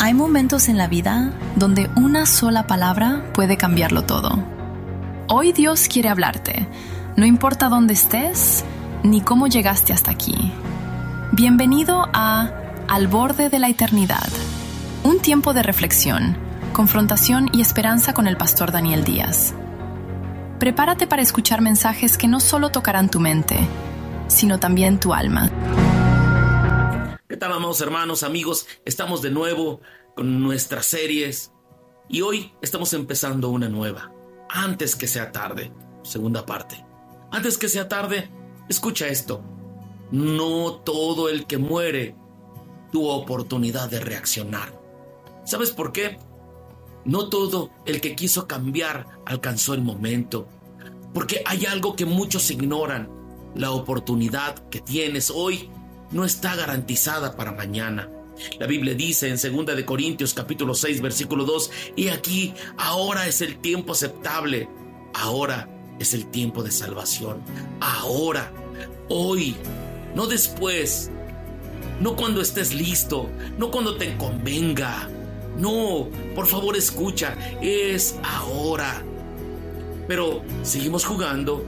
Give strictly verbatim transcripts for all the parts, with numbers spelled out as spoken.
Hay momentos en la vida donde una sola palabra puede cambiarlo todo. Hoy Dios quiere hablarte, no importa dónde estés ni cómo llegaste hasta aquí. Bienvenido a Al Borde de la Eternidad, un tiempo de reflexión, confrontación y esperanza con el pastor Daniel Díaz. Prepárate para escuchar mensajes que no solo tocarán tu mente, sino también tu alma. ¿Qué tal, amados hermanos, amigos? Estamos de nuevo con nuestras series y hoy estamos empezando una nueva. Antes que sea tarde, segunda parte. Antes que sea tarde, escucha esto. No todo el que muere tuvo oportunidad de reaccionar. ¿Sabes por qué? No todo el que quiso cambiar alcanzó el momento. Porque hay algo que muchos ignoran. La oportunidad que tienes hoy no está garantizada para mañana. La Biblia dice en segunda de Corintios capítulo seis versículo dos: y aquí ahora es el tiempo aceptable, ahora es el tiempo de salvación, ahora, hoy, no después, no cuando estés listo, no cuando te convenga. No, por favor escucha, es ahora. Pero seguimos jugando,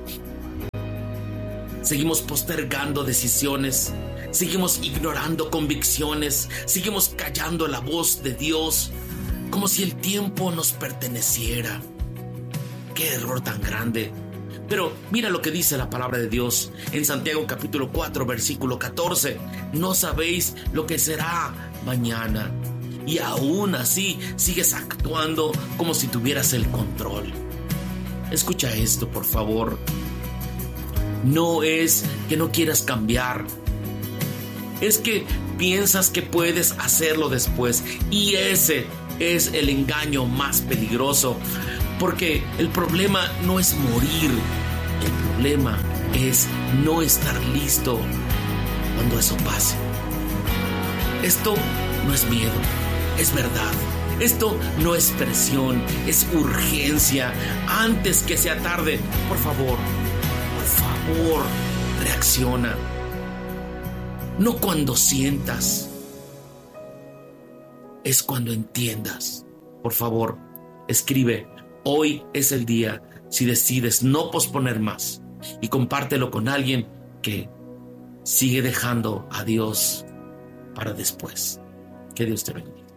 seguimos postergando decisiones, seguimos ignorando convicciones, seguimos callando la voz de Dios, como si el tiempo nos perteneciera. ¡Qué error tan grande! Pero mira lo que dice la palabra de Dios en Santiago capítulo cuatro versículo catorce. No sabéis lo que será mañana, y aún así sigues actuando como si tuvieras el control. Escucha esto, por favor. No es que no quieras cambiar, es que piensas que puedes hacerlo después, y ese es el engaño más peligroso, porque el problema no es morir, el problema es no estar listo cuando eso pase. Esto no es miedo, es verdad. Esto no es presión, es urgencia. Antes que sea tarde, por favor, por favor, reacciona. No cuando sientas, es cuando entiendas. Por favor, escribe: hoy es el día, si decides no posponer más, y compártelo con alguien que sigue dejando a Dios para después. Que Dios te bendiga.